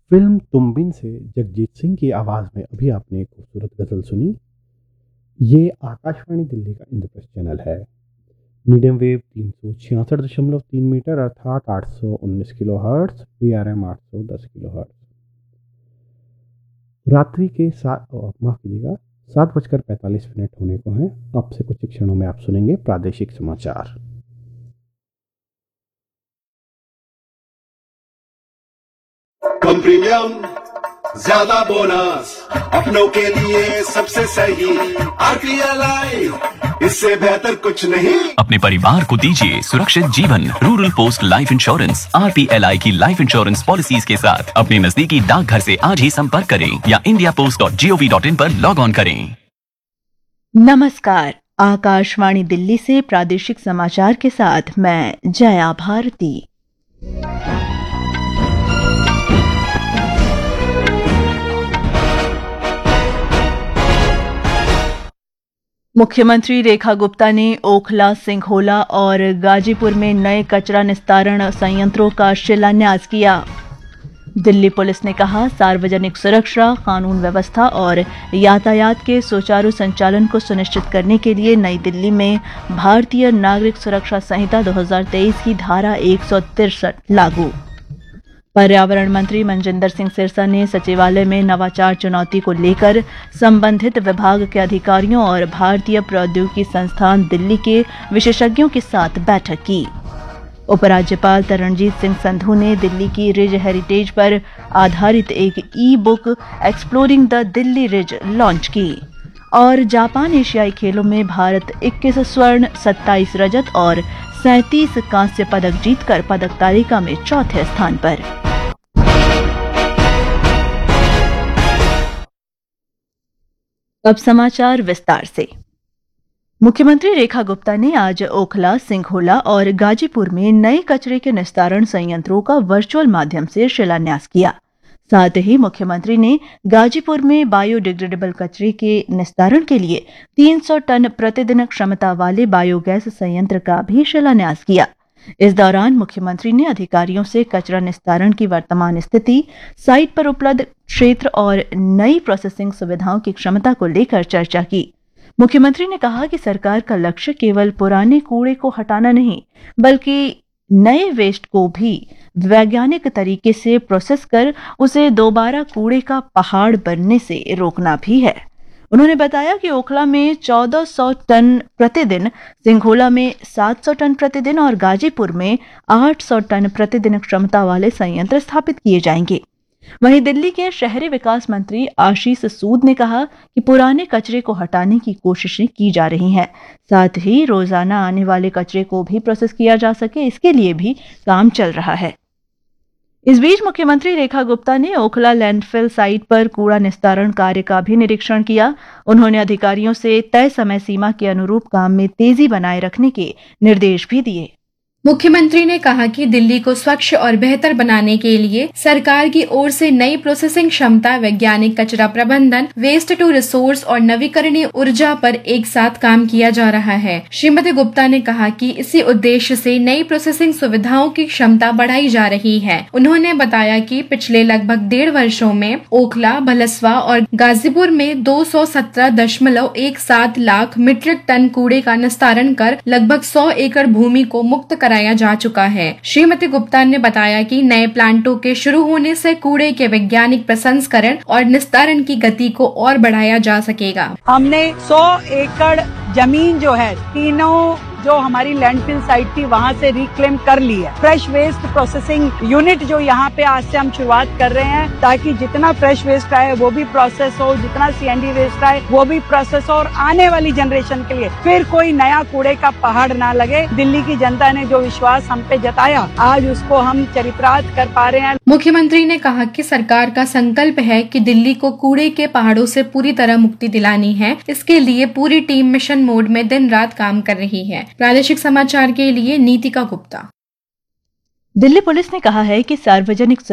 Film तुम बिन से जगजीत सिंह की आवाज़ में अभी आपने एक खूबसूरत गज़ल सुनी। ये आकाशवाणी दिल्ली का इंद्रप्रस्थ चैनल है। मीडियम वेव 366.3 मीटर अर्थात 819 kilo hertz, DRM 810 kilo hertz. रात्रि के माफ़ कीजिएगा, 7:45 होने को हैं। आपसे कुछ क्षणों में आप सुनेंगे प्रादेशिक समाचार। कम प्रीमियम, ज्यादा बोनस, अपनों के लिए सबसे सही RPLI, इससे बेहतर कुछ नहीं। अपने परिवार को दीजिए सुरक्षित जीवन। Rural post life insurance RPLI की लाइफ इंश्योरेंस पॉलिसीज के साथ अपने नजदीकी डाकघर से आज ही संपर्क करें या indiapost.gov.in पर लॉग ऑन करें। नमस्कार, आकाशवाणी दिल्ली से प्रादेशिक समाचार के साथ मैं जया भारती। मुख्यमंत्री रेखा गुप्ता ने ओखला, सिंघोला और गाजीपुर में नए कचरा निस्तारण संयंत्रों का शिलान्यास किया। दिल्ली पुलिस ने कहा, सार्वजनिक सुरक्षा, कानून व्यवस्था और यातायात के सुचारू संचालन को सुनिश्चित करने के लिए नई दिल्ली में भारतीय नागरिक सुरक्षा संहिता 2023 की धारा 163 लागू। पर्यावरण मंत्री मनजिंदर सिंह सिरसा ने सचिवालय में नवाचार चुनौती को लेकर संबंधित विभाग के अधिकारियों और भारतीय प्रौद्योगिकी संस्थान दिल्ली के विशेषज्ञों के साथ बैठक की। उपराज्यपाल तरणजीत सिंह संधू ने दिल्ली की रिज हेरिटेज पर आधारित एक e-book exploring the Delhi ridge launch की। और जापान एशियाई खेलों में भारत 21 स्वर्ण, 27 रजत और 37 कांस्य पदक जीतकर पदक तालिका में चौथे स्थान पर। अब समाचार विस्तार से। मुख्यमंत्री रेखा गुप्ता ने आज ओखला, सिंघोला और गाजीपुर में नए कचरे के निस्तारण संयंत्रों का वर्चुअल माध्यम से शिलान्यास किया। साथ ही मुख्यमंत्री ने गाजीपुर में बायोडिग्रेडेबल कचरे के निस्तारण के लिए 300 टन प्रतिदिन क्षमता वाले बायोगैस संयंत्र का भी शिलान्यास किया। इस दौरान मुख्यमंत्री ने अधिकारियों से कचरा निस्तारण की वर्तमान स्थिति, साइट पर उपलब्ध क्षेत्र और नई प्रोसेसिंग सुविधाओं की क्षमता को लेकर चर्चा की। मुख्यमंत्री ने कहा कि सरकार का लक्ष्य केवल पुराने कूड़े को हटाना नहीं, बल्कि नए वेस्ट को भी वैज्ञानिक तरीके से प्रोसेस कर उसे दोबारा कूड़े का पहाड़ बनने से रोकना भी है। उन्होंने बताया कि ओखला में 1400 टन प्रतिदिन, सिंघोला में 700 टन प्रतिदिन और गाजीपुर में 800 टन प्रतिदिन क्षमता वाले संयंत्र स्थापित किए जाएंगे। वहीं दिल्ली के शहरी विकास मंत्री आशीष सूद ने कहा कि पुराने कचरे को हटाने की कोशिशें की जा रही हैं। साथ ही रोजाना आने वाले कचरे को भी प्रोसेस किया जा सके, इसके लिए भी काम चल रहा है। इस बीच मुख्यमंत्री रेखा गुप्ता ने ओखला लैंडफिल साइट पर कूड़ा निस्तारण कार्य का भी निरीक्षण किया। उन्होंने अधिकारियों से तय समय सीमा के अनुरूप काम में तेजी बनाए रखने के निर्देश भी दिए। मुख्यमंत्री ने कहा कि दिल्ली को स्वच्छ और बेहतर बनाने के लिए सरकार की ओर से नई प्रोसेसिंग क्षमता, वैज्ञानिक कचरा प्रबंधन, वेस्ट टू रिसोर्स और नवीकरणीय ऊर्जा पर एक साथ काम किया जा रहा है। श्रीमती गुप्ता ने कहा कि इसी उद्देश्य से नई प्रोसेसिंग सुविधाओं की क्षमता बढ़ाई जा रही है। उन्होंने बताया कि पिछले लगभग 1.5 वर्षों में ओखला, भलसवा और गाजीपुर में 217.17 लाख मीट्रिक टन कूड़े का निस्तारण कर लगभग 100 एकड़ भूमि को मुक्त कराया जा चुका है। श्रीमती गुप्ता ने बताया कि नए प्लांटों के शुरू होने से कूड़े के वैज्ञानिक प्रसंस्करण और निस्तारण की गति को और बढ़ाया जा सकेगा। हमने 100 एकड़ जमीन जो है तीनों जो हमारी लैंडफिल साइट थी वहाँ से रिक्लेम कर ली है। फ्रेश वेस्ट प्रोसेसिंग यूनिट जो यहाँ पे आज से हम शुरुआत कर रहे हैं, ताकि जितना फ्रेश वेस्ट आए वो भी प्रोसेस हो, जितना CND वेस्ट आए वो भी प्रोसेस हो और आने वाली जनरेशन के लिए फिर कोई नया कूड़े का पहाड़ ना लगे। दिल्ली की जनता ने जो विश्वास हम पे जताया, आज उसको हम चरितार्थ कर पा रहे हैं। मुख्यमंत्री ने कहा कि सरकार का संकल्प है कि दिल्ली को कूड़े के पहाड़ों से पूरी तरह मुक्ति दिलानी है। इसके लिए पूरी टीम मिशन मोड में दिन रात काम कर रही है। प्रादेशिक समाचार के लिए नीतिका गुप्ता। दिल्ली पुलिस ने कहा है कि सार्वजनिक